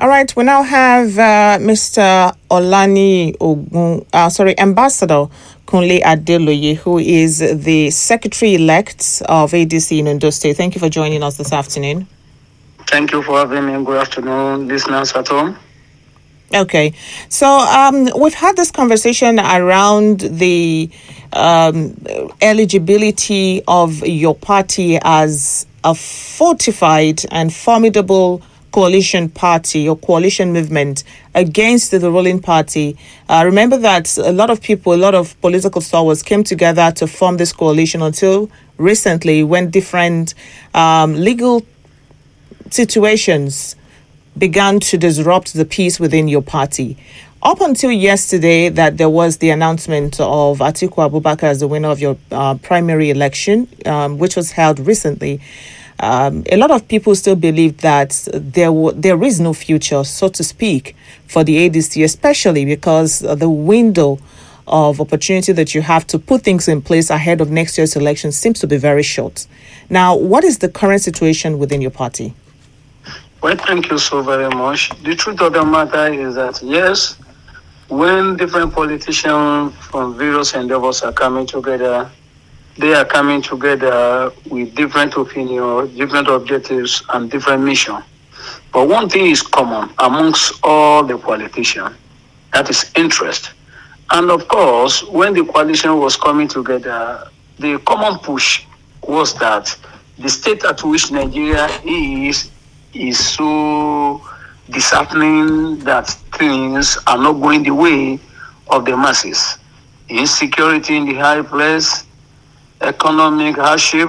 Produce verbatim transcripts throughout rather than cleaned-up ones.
All right, we now have uh, Mister Olani Ogun, uh, sorry, Ambassador Kunle Adeloye, who is the Secretary-elect of A D C in Ondo State. Thank you for joining us this afternoon. Thank you for having me. Good afternoon, listeners at home. Okay, so um, we've had this conversation around the um, eligibility of your party as a fortified and formidable coalition party or coalition movement against the ruling party. Uh, remember that a lot of people, a lot of political stalwarts came together to form this coalition until recently when different um, legal situations began to disrupt the peace within your party. Up until yesterday, that there was the announcement of Atiku Abubakar as the winner of your uh, primary election, um, which was held recently. Um, a lot of people still believe that there w- there is no future, so to speak, for the A D C, especially because the window of opportunity that you have to put things in place ahead of next year's election seems to be very short. Now, what is the current situation within your party? Well, thank you so very much. The truth of the matter is that, yes, when different politicians from various endeavors are coming together, they are coming together with different opinions, different objectives, and different missions. But one thing is common amongst all the politicians, that is interest. And of course, when the coalition was coming together, the common push was that the state at which Nigeria is is so disheartening that things are not going the way of the masses. Insecurity in the high place, economic hardship,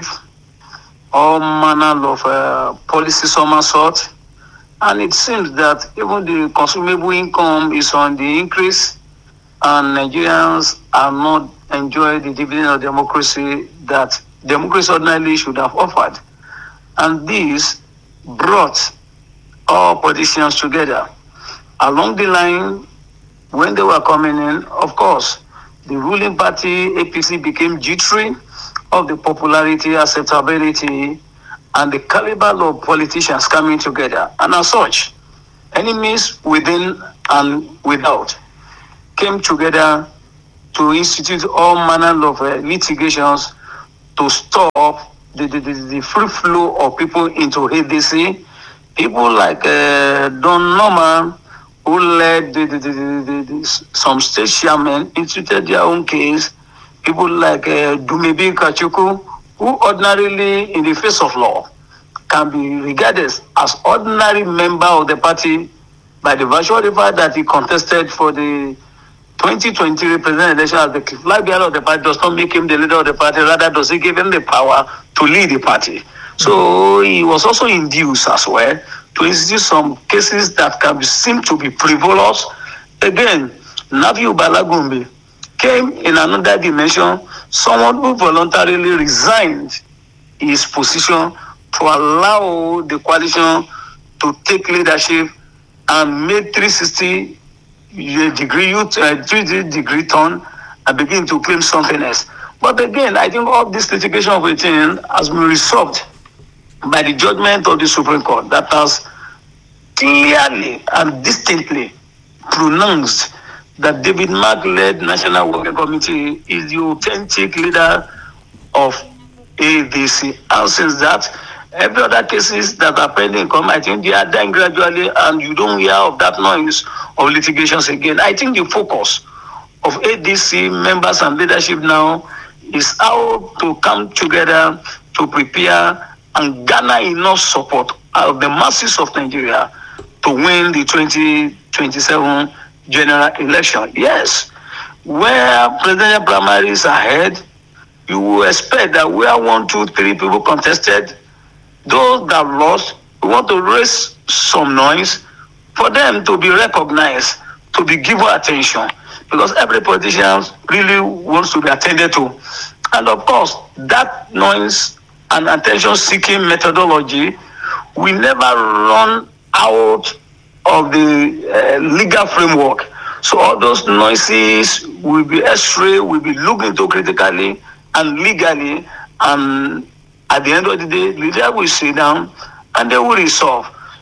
all manner of uh, policy somersault, and it seems that even the consumable income is on the increase, and Nigerians are not enjoying the dividend of democracy that democracy ordinarily should have offered. And this brought all politicians together. Along the line, when they were coming in, of course, the ruling party, A P C, became jittery of the popularity, acceptability, and the caliber of politicians coming together. And as such, enemies within and without came together to institute all manner of uh, litigations to stop the, the, the, the free flow of people into A D C. People like uh, Don Norman, who led the, the, the, the, the, some state chairmen, instituted their own case. People like uh, Dumebi Kachuku, who ordinarily, in the face of law, can be regarded as ordinary member of the party by the virtue of the fact that he contested for the twenty twenty representation election as the flag bearer of the party does not make him the leader of the party, rather does he give him the power to lead the party. So he was also induced as well to institute some cases that can be, seem to be frivolous. Again, Nafiu Balagumbi came in another dimension, someone who voluntarily resigned his position to allow the coalition to take leadership and make three sixty degree, uh, three degree turn and begin to claim something else. But again, I think all this litigation of eighteen has been resolved by the judgment of the Supreme Court that has clearly and distinctly pronounced that David Mark-led National Working Committee is the authentic leader of A D C. And since that, every other cases that are pending come, I think they are dying gradually, and you don't hear of that noise of litigations again. I think the focus of A D C members and leadership now is how to come together to prepare and garner enough support of the masses of Nigeria to win the twenty twenty-seven general election. Yes, where presidential primaries are held, you will expect that where one, two, three people contested, those that lost, we want to raise some noise for them to be recognized, to be given attention, because every politician really wants to be attended to. And of course, that noise and attention-seeking methodology will never run out of the uh, legal framework. So all those noises will be x-ray, will be looked into critically and legally, and at the end of the day, the leader will sit down and they will resolve.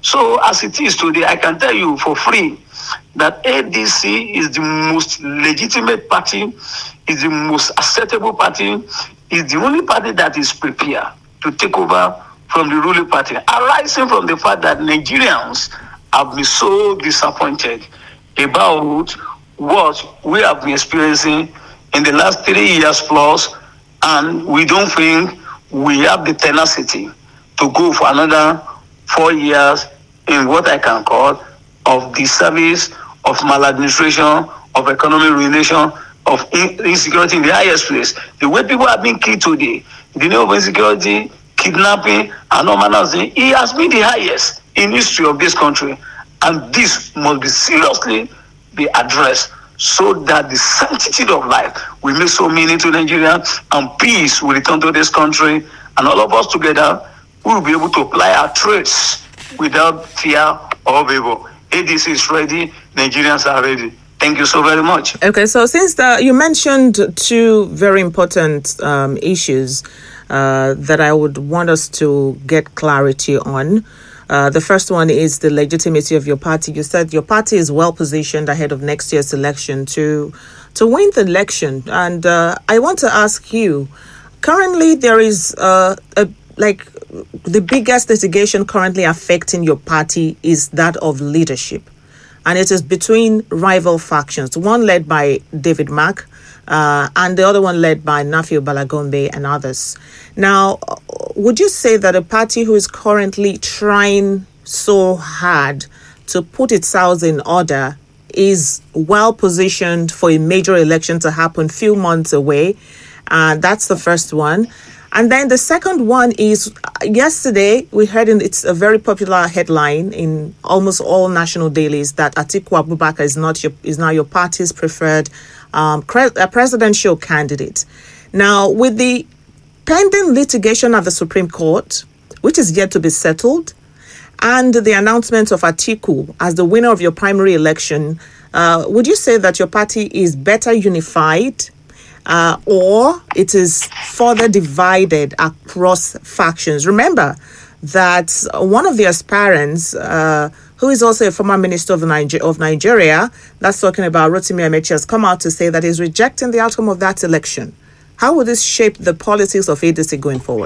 So as it is today, I can tell you for free that A D C is the most legitimate party, is the most acceptable party, is the only party that is prepared to take over from the ruling party, arising from the fact that Nigerians have been so disappointed about what we have been experiencing in the last three years plus, and we don't think we have the tenacity to go for another four years in what I can call of the service of maladministration, of economic ruination, of insecurity in the highest place. The way people are being killed today, the name of insecurity, kidnapping, and all manner of things, it has been the highest in history of this country. And this must be seriously be addressed so that the sanctity of life will make so meaning to Nigeria and peace will return to this country. And all of us together will be able to apply our trades without fear or favor. A D C is ready, Nigerians are ready. Thank you so very much. Okay, so since the, you mentioned two very important um, issues uh, that I would want us to get clarity on. Uh, the first one is the legitimacy of your party. You said your party is well positioned ahead of next year's election to to win the election. And uh, I want to ask you, currently there is uh, a like the biggest litigation currently affecting your party is that of leadership. And it is between rival factions, one led by David Mark uh, and the other one led by Nafiu Balagombe and others. Now, would you say that a party who is currently trying so hard to put its house in order is well positioned for a major election to happen few months away? Uh, that's the first one. And then the second one is, yesterday we heard, in it's a very popular headline in almost all national dailies, that Atiku Abubakar is not your is now your party's preferred um, cre- uh, presidential candidate. Now, with the pending litigation at the Supreme Court, which is yet to be settled, and the announcement of Atiku as the winner of your primary election, uh, would you say that your party is better unified? Uh, or it is further divided across factions? Remember that one of the aspirants, uh, who is also a former minister of, Niger- of Nigeria, that's talking about Rotimi Amechi, has come out to say that he's rejecting the outcome of that election. How will this shape the politics of A D C going forward?